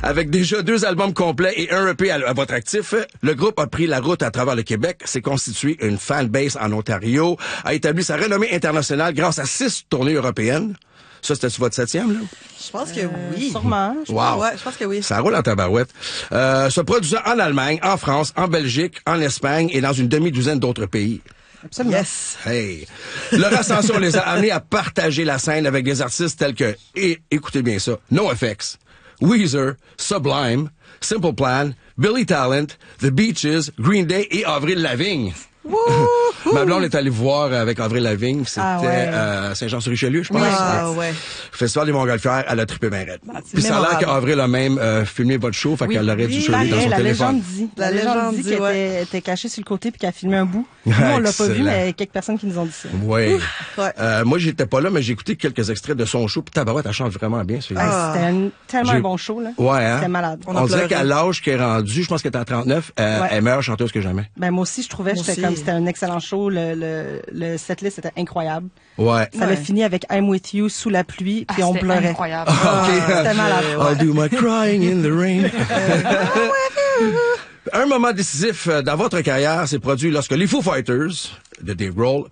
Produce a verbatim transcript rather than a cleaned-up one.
Avec déjà deux albums complets et un E P à, à votre actif, le groupe a pris la route à travers le Québec, s'est constitué une fanbase en Ontario, a établi sa renommée internationale grâce à six tournées européennes. Ça, c'était-tu votre septième, là? Je pense que oui. Sûrement. Je Wow. pense, ouais, je pense que oui. Ça roule en tabarouette. Euh, se produisant en Allemagne, en France, en Belgique, en Espagne et dans une demi-douzaine d'autres pays. Absolument. Yes. Hey! Leur ascension les a amenés à partager la scène avec des artistes tels que, et écoutez bien ça, NoFX, Weezer, Sublime, Simple Plan, Billy Talent, The Beaches, Green Day et Avril Lavigne. Ma blonde est allée voir avec Avril Lavigne, c'était Ah ouais. euh, Saint-Jean-sur-Richelieu, je pense. Ah, ouais. Festival des Montgolfières, elle a trippé bien raide. c'est Puis ça a l'air mémorable. qu'Avril a même euh, filmé votre show, fait Oui, qu'elle aurait dû oui, filmer dans Pareil, son la téléphone. légende dit. La La légende légende dit dit, qu'elle ouais. était, était cachée sur le côté puis qu'elle a filmé un bout. Nous, on l'a pas vu, Excellent. mais quelques personnes qui nous ont dit ça. Oui. Ouais. Euh, moi, j'étais pas là, mais j'ai écouté quelques extraits de son show, puis tabarouette, elle chante vraiment bien. c'est- Ah. C'était un- tellement J'ai- un bon show, là. Ouais, hein? C'était malade. On a On dirait pleuré. qu'à l'âge qu'elle est rendue, je pense qu'elle est à trente-neuf, euh, Ouais. elle est meilleure chanteuse que jamais. Ben, moi aussi, je trouvais, Moi j'étais aussi. comme, c'était un excellent show. Le, le, le setlist était incroyable. Ouais. Ça avait Ouais. fini avec I'm With You sous la pluie, puis Ah, on c'était pleurait. incroyable. Ah, OK. C'était malade. I'll do my crying in the rain. Un moment décisif euh, dans votre carrière s'est produit lorsque les Foo Fighters de Dave Grohl